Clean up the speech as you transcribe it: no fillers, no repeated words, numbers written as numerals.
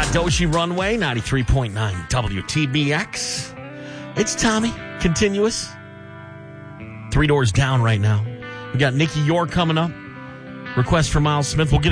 Doshi Runway, 93.9 WTBX. It's Tommy, continuous. 3 doors down right now. We got Nikki York coming up. Request for Miles Smith. We'll get